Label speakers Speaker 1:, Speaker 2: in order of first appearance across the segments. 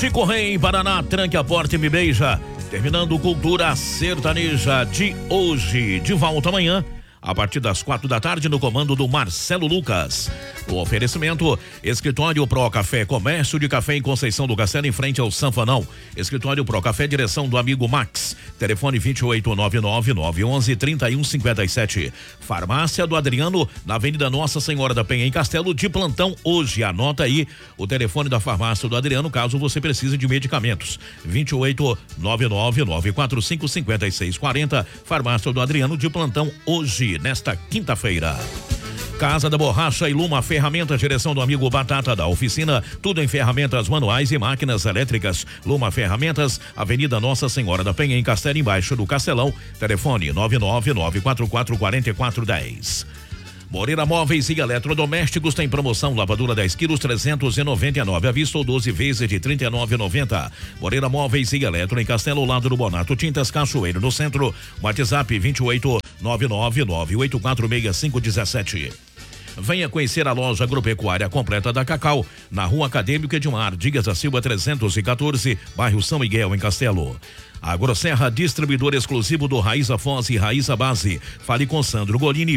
Speaker 1: Chico Rei, Paraná, tranque a porta e me beija. Terminando Cultura Sertaneja de hoje. De volta amanhã, a partir das 4 da tarde, no comando do Marcelo Lucas. O oferecimento: Escritório Pro Café, comércio de café em Conceição do Castelo, em frente ao Sanfanão. Escritório Pro Café, direção do amigo Max. Telefone 2899-911-3157. Farmácia do Adriano, na Avenida Nossa Senhora da Penha, em Castelo, de plantão hoje. Anota aí o telefone da Farmácia do Adriano, caso você precise de medicamentos. 2899-945-5640. Farmácia do Adriano, de plantão hoje, nesta quinta-feira. Casa da Borracha e Luma Ferramentas, direção do amigo Batata, da oficina, tudo em ferramentas manuais e máquinas elétricas. Luma Ferramentas, Avenida Nossa Senhora da Penha, em Castelo, embaixo do Castelão. Telefone 999444410. Moreira Móveis e Eletrodomésticos tem promoção: lavadora 10 quilos, 399 à vista ou 12 vezes de 39,90. Moreira Móveis e Eletro, em Castelo, ao lado do Bonato Tintas Cachoeiro, no centro. WhatsApp 28999846517. Venha conhecer a loja agropecuária completa da Cacau, na Rua Acadêmico Edmar Dias da Silva 314, bairro São Miguel, em Castelo. Agroserra, distribuidor exclusivo do Raíza Foz e Raíza Base. Fale com Sandro Golini,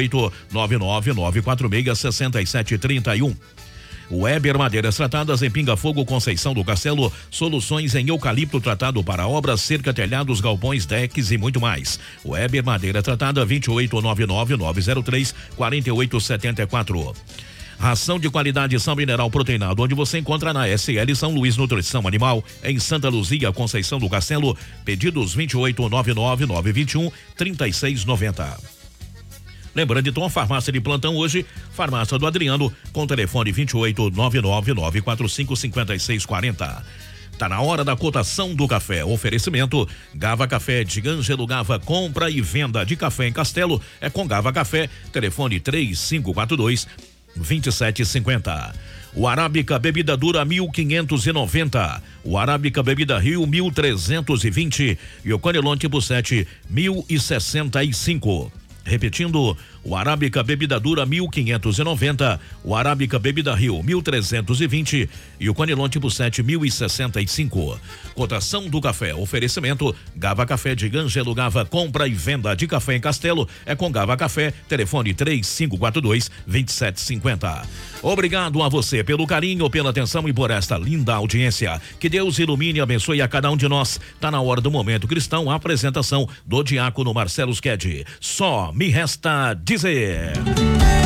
Speaker 1: 28999466731. Weber Madeiras Tratadas, em Pinga Fogo, Conceição do Castelo. Soluções em eucalipto tratado para obras, cerca, telhados, galpões, decks e muito mais. Weber Madeira Tratada, 28999034874. Ração de qualidade São Mineral Proteinado, onde você encontra na SL São Luís Nutrição Animal, em Santa Luzia, Conceição do Castelo. Pedidos 28999213690. Lembrando, então, a farmácia de plantão hoje, Farmácia do Adriano, com telefone 28999455640. Tá na hora da cotação do café. Oferecimento: Gava Café de Ângelo Gava, compra e venda de café em Castelo. É com Gava Café, telefone 3542-2750. O Arábica Bebida Dura 1.590. O Arábica Bebida Rio 1.320. E o Conilon Tipo 7 1.065. Repetindo, o Arábica Bebida Dura 1.590, o Arábica Bebida Rio 1.320 e o Conilon Tipo 7 1.065. Cotação do café. Oferecimento: Gava Café de Ângelo Gava, compra e venda de café em Castelo. É com Gava Café, telefone 3542-2750. Obrigado a você pelo carinho, pela atenção e por esta linda audiência. Que Deus ilumine e abençoe a cada um de nós. Tá na hora do Momento Cristão, a apresentação do diácono Marcelo Sked. Só me resta dizer.